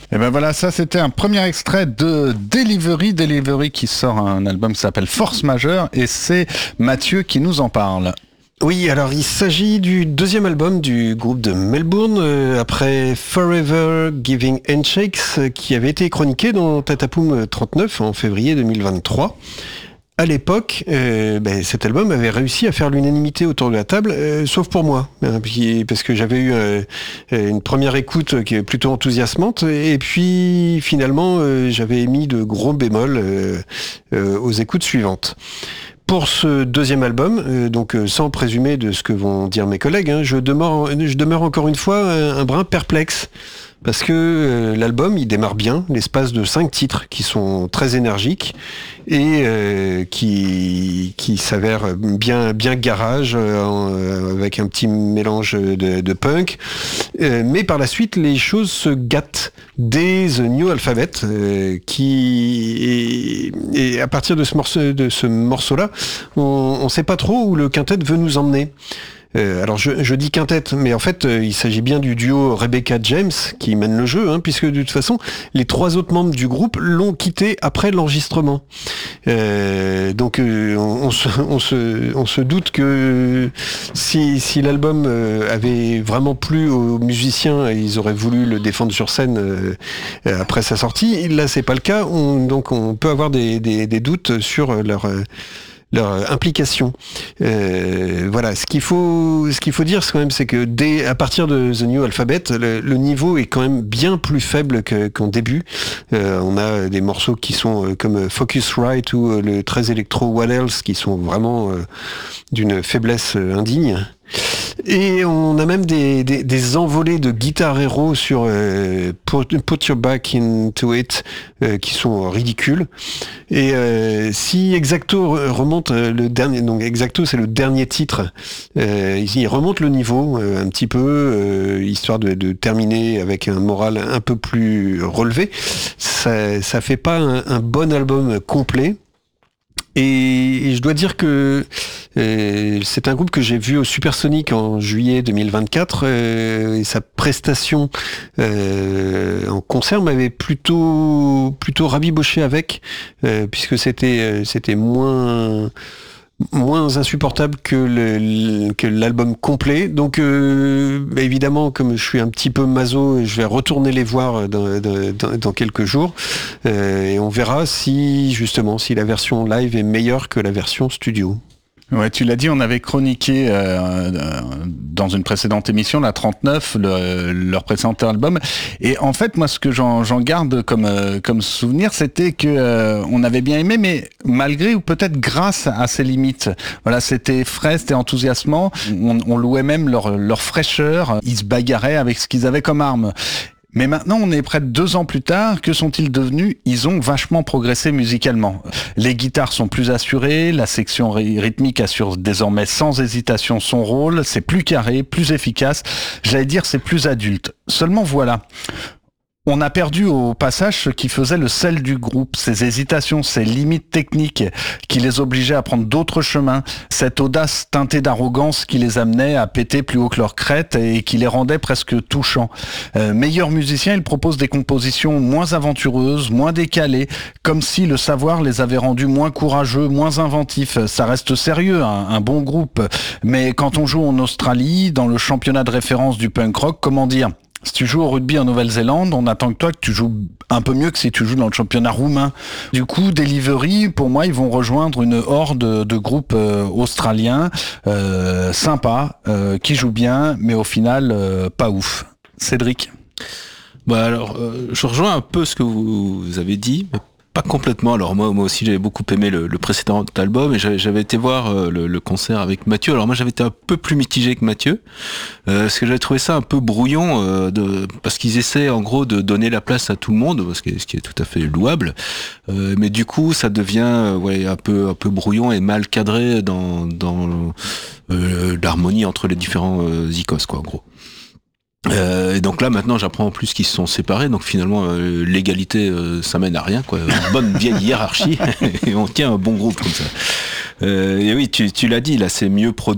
Et ben voilà, ça c'était un premier extrait de Delivery. Delivery qui sort un album qui s'appelle Force Majeure et c'est Mathieu qui nous en parle. Oui, alors il s'agit du deuxième album du groupe de Melbourne, après Forever Giving Handshakes, qui avait été chroniqué dans Tatapoum 39 en février 2023. À l'époque, cet album avait réussi à faire l'unanimité autour de la table, sauf pour moi, parce que j'avais eu une première écoute qui est plutôt enthousiasmante, et puis finalement j'avais émis de gros bémols aux écoutes suivantes. Pour ce deuxième album, sans présumer de ce que vont dire mes collègues, je demeure encore une fois un brin perplexe. Parce que l'album, il démarre bien, l'espace de 5 titres qui sont très énergiques et qui s'avèrent bien garage, avec un petit mélange de punk. Mais par la suite, les choses se gâtent dès The New Alphabet, et à partir de ce morceau-là, on ne sait pas trop où le quintet veut nous emmener. Alors je dis quintet, mais en fait il s'agit bien du duo Rebecca James qui mène le jeu, puisque de toute façon les 3 autres membres du groupe l'ont quitté après l'enregistrement. On se doute que si l'album avait vraiment plu aux musiciens, ils auraient voulu le défendre sur scène après sa sortie. Là c'est pas le cas, on peut avoir des doutes sur leur implication. Voilà, ce qu'il faut dire quand même, c'est que à partir de The New Alphabet, le niveau est quand même bien plus faible qu'en début. On a des morceaux qui sont comme Focusrite ou le très électro What Else qui sont vraiment d'une faiblesse indigne. Et on a même des envolées de guitare héros sur Put Your Back Into It qui sont ridicules. Et si Exacto remonte le dernier, donc Exacto c'est le dernier titre, il remonte le niveau un petit peu, histoire de terminer avec un moral un peu plus relevé. Ça fait pas un bon album complet. Et je dois dire que c'est un groupe que j'ai vu au Supersonic en juillet 2024, et sa prestation en concert m'avait plutôt rabiboché avec, puisque c'était moins insupportable que l'album complet. Donc évidemment, comme je suis un petit peu maso, je vais retourner les voir dans quelques jours, et on verra si la version live est meilleure que la version studio. Ouais, tu l'as dit, on avait chroniqué dans une précédente émission, la 39, leur précédent album. Et en fait, moi, ce que j'en garde comme souvenir, c'était que on avait bien aimé, mais malgré ou peut-être grâce à ses limites. Voilà, c'était frais, c'était enthousiasmant. On louait même leur fraîcheur. Ils se bagarraient avec ce qu'ils avaient comme arme. Mais maintenant, on est près de 2 ans plus tard. Que sont-ils devenus ? Ils ont vachement progressé musicalement. Les guitares sont plus assurées, la section rythmique assure désormais sans hésitation son rôle, c'est plus carré, plus efficace. J'allais dire, c'est plus adulte. Seulement voilà. On a perdu au passage ce qui faisait le sel du groupe, ses hésitations, ses limites techniques qui les obligeaient à prendre d'autres chemins, cette audace teintée d'arrogance qui les amenait à péter plus haut que leur crête et qui les rendait presque touchants. Meilleurs musiciens, ils proposent des compositions moins aventureuses, moins décalées, comme si le savoir les avait rendus moins courageux, moins inventifs. Ça reste sérieux, un bon groupe, mais quand on joue en Australie, dans le championnat de référence du punk rock, comment dire ? Si tu joues au rugby en Nouvelle-Zélande, on attend que toi que tu joues un peu mieux que si tu joues dans le championnat roumain. Du coup, Delivery, pour moi, ils vont rejoindre une horde de groupes australiens sympas, qui jouent bien, mais au final, pas ouf. Cédric. Je rejoins un peu ce que vous avez dit, mais pas complètement. Alors moi aussi j'avais beaucoup aimé le précédent album, et j'avais été voir le concert avec Mathieu. Alors moi j'avais été un peu plus mitigé que Mathieu, parce que j'avais trouvé ça un peu brouillon, parce qu'ils essaient en gros de donner la place à tout le monde, ce qui est tout à fait louable, mais du coup ça devient un peu brouillon et mal cadré dans l'harmonie entre les différents icos, quoi, en gros. Et donc là maintenant j'apprends en plus qu'ils se sont séparés, donc finalement l'égalité ça mène à rien, quoi. Une bonne vieille hiérarchie et on tient un bon groupe comme ça. Et oui, tu l'as dit, là c'est mieux produit.